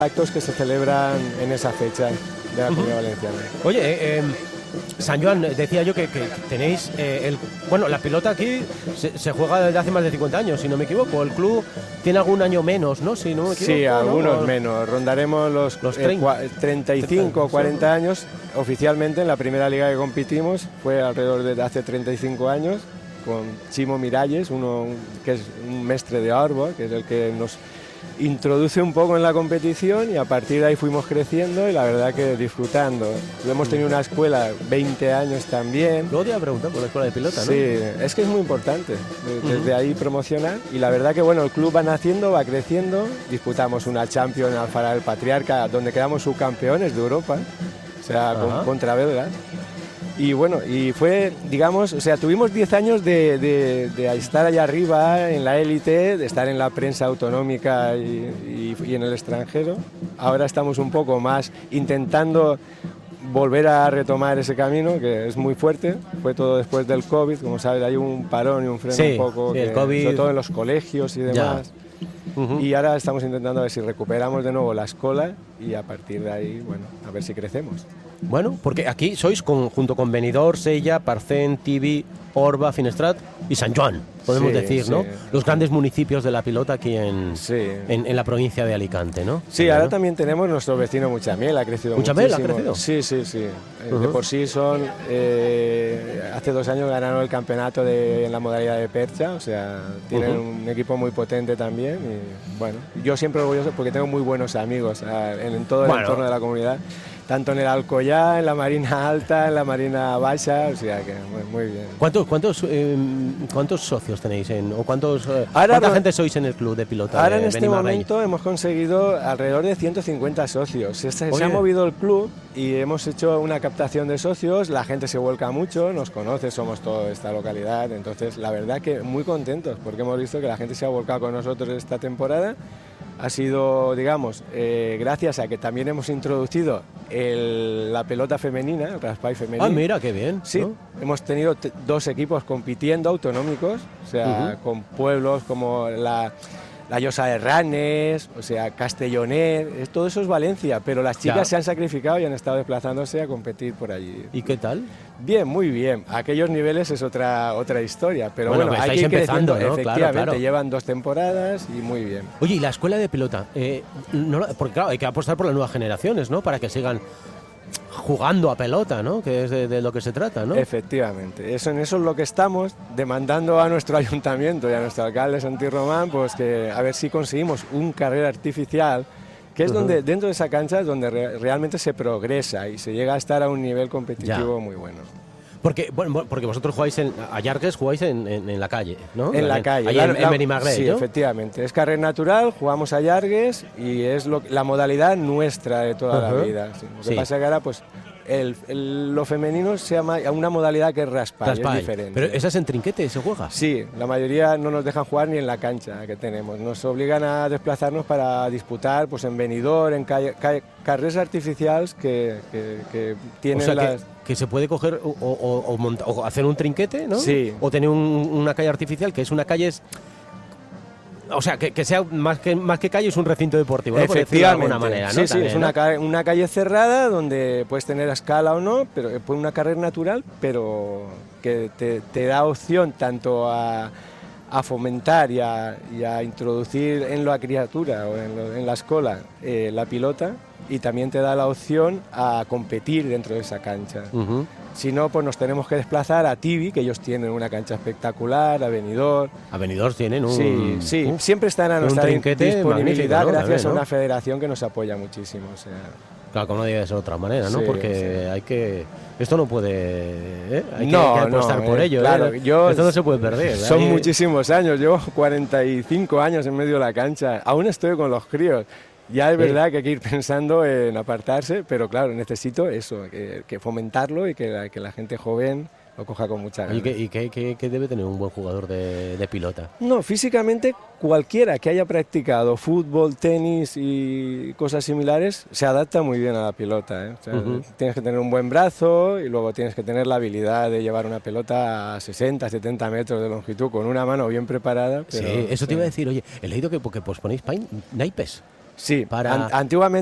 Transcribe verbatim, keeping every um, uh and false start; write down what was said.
actos que se celebran en esa fecha de la Comunidad Valenciana. Oye, eh, eh, San Joan, decía yo que, que tenéis eh, el, bueno, la pelota aquí se, se juega desde hace más de cincuenta años, si no me equivoco. El club tiene algún año menos, ¿no? Si no me equivoco, sí, algunos ¿no? menos. Rondaremos los, los eh, treinta y cinco o cuarenta años. Oficialmente en la primera liga que competimos fue alrededor de hace treinta y cinco años con Chimo Miralles, uno que es un mestre de Orba, que es el que nos introduce un poco en la competición, y a partir de ahí fuimos creciendo y la verdad que disfrutando. Hemos tenido una escuela veinte años también. Luego te iba a preguntar por la escuela de pilota, ¿no? Sí, es que es muy importante desde uh-huh. ahí promocionar, y la verdad que bueno, el club va naciendo, va creciendo. Disputamos una Champions en Alfara del Patriarca donde quedamos subcampeones de Europa, o sea, uh-huh. con, contra belgas. Y bueno, y fue, digamos, o sea, tuvimos diez años de, de, de estar allá arriba en la élite, de estar en la prensa autonómica y, y, y en el extranjero. Ahora estamos un poco más intentando volver a retomar ese camino, que es muy fuerte. Fue todo después del COVID, como sabes, hay un parón y un freno sí, un poco, sí, que, el COVID... sobre todo en los colegios y demás. Uh-huh. Y ahora estamos intentando a ver si recuperamos de nuevo la escuela y a partir de ahí, bueno, a ver si crecemos. Bueno, porque aquí sois con, junto con Benidorm, Sella, Parcén, Tibi, Orba, Finestrat y San Joan, podemos sí, decir, sí. ¿no? Los grandes municipios de la pilota aquí en, sí. en, en la provincia de Alicante, ¿no? Sí, ahora ¿no? también tenemos nuestro vecino Muchamiel, ha crecido ¿Muchamiel muchísimo. ha crecido? Sí, sí, sí. Uh-huh. De por sí son, eh, hace dos años ganaron el campeonato de, en la modalidad de percha, o sea, tienen uh-huh. un equipo muy potente también y bueno, yo siempre orgulloso porque tengo muy buenos amigos en, en todo el bueno. entorno de la comunidad. Tanto en el Alcoyá, en la Marina Alta, en la Marina Baixa, o sea que muy, muy bien. ¿Cuántos, cuántos, eh, cuántos socios tenéis en, o cuántos, ahora, cuánta gente sois en el club de pilota? Ahora de en este momento Rey? Hemos conseguido alrededor de ciento cincuenta socios. Se, se ha movido el club y hemos hecho una captación de socios, la gente se vuelca mucho, nos conoce, somos toda esta localidad, entonces la verdad que muy contentos porque hemos visto que la gente se ha volcado con nosotros esta temporada. Ha sido, digamos, eh, gracias a que también hemos introducido el, la pelota femenina, el raspall femenino. Ah, mira, qué bien. Sí, ¿no? Hemos tenido t- dos equipos compitiendo autonómicos, o sea, uh-huh. con pueblos como la, la Llosa de Ranes, o sea, Castellonet, todo eso es Valencia, pero las chicas ya. se han sacrificado y han estado desplazándose a competir por allí. ¿Y qué tal? Bien, muy bien. A aquellos niveles es otra otra historia, pero bueno, bueno, hay que ir empezando, creciendo, ¿no? Efectivamente, claro, claro. llevan dos temporadas y muy bien. Oye, ¿y la escuela de pelota? Eh, no, porque claro, hay que apostar por las nuevas generaciones, ¿no? Para que sigan jugando a pelota, ¿no? Que es de, de lo que se trata, ¿no? Efectivamente, eso, en eso es lo que estamos demandando a nuestro ayuntamiento y a nuestro alcalde Santi Román, pues que a ver si conseguimos un carrera artificial, que es uh-huh. donde dentro de esa cancha es donde re- realmente se progresa y se llega a estar a un nivel competitivo ya. muy bueno. Porque, bueno, porque vosotros jugáis en, a Llargues jugáis en, en, en la calle, ¿no? En la calle. Ahí la, en, en Benimagret, sí, ¿no? efectivamente. Es carrera natural, jugamos a Llargues y es lo, la modalidad nuestra de toda uh-huh. la vida. Sí. Lo que sí. pasa es que ahora, pues, el, el, lo femenino se llama una modalidad que es raspall, raspall, es diferente. ¿Pero esa es en trinquete, se juega? Sí, la mayoría no nos dejan jugar ni en la cancha que tenemos. Nos obligan a desplazarnos para disputar pues, en Benidorm, en calle, calle, carreras artificiales que, que, que tienen o sea las... Que... que se puede coger o, o, o, monta, o hacer un trinquete, ¿no? Sí. O tener un, una calle artificial, que es una calle... O sea, que, que sea más que, más que calle, es un recinto deportivo, ¿no? Efectivamente. De alguna manera, ¿no? Sí, sí, También, es ¿no? una, ca- una calle cerrada donde puedes tener a escala o no, pero pues una carrera natural, pero que te, te da opción tanto a, a fomentar y a, y a introducir en la criatura o en, lo, en la escuela eh, la pilota, y también te da la opción a competir dentro de esa cancha. Uh-huh. Si no, pues nos tenemos que desplazar a Tibi, que ellos tienen una cancha espectacular, a Benidorm. A Benidorm tienen un... Sí, sí, uh, siempre están a nuestra disponibilidad, ¿no? Gracias también, ¿no? a una federación que nos apoya muchísimo. O sea... Claro, como no debe ser de otra manera, ¿no? Sí, Porque sí. hay que... Esto no puede... ¿eh? Hay que, no, hay que apostar no, por eh, ello. Claro, ¿eh? yo, Esto no se puede perder. Son hay... muchísimos años, llevo cuarenta y cinco años en medio de la cancha. Aún estoy con los críos. Ya es verdad que hay que ir pensando en apartarse, pero claro, necesito eso, que, que fomentarlo y que la, que la gente joven lo coja con mucha ganas. ¿Y qué, y qué, qué, qué debe tener un buen jugador de, de pilota? No, físicamente cualquiera que haya practicado fútbol, tenis y cosas similares se adapta muy bien a la pelota, ¿eh? O sea, uh-huh. Tienes que tener un buen brazo y luego tienes que tener la habilidad de llevar una pelota a sesenta, setenta metros de longitud con una mano bien preparada. Pero, sí, eso sí. te iba a decir, oye, he leído que porque pues ponéis naipes. Sí, para... an antiguamente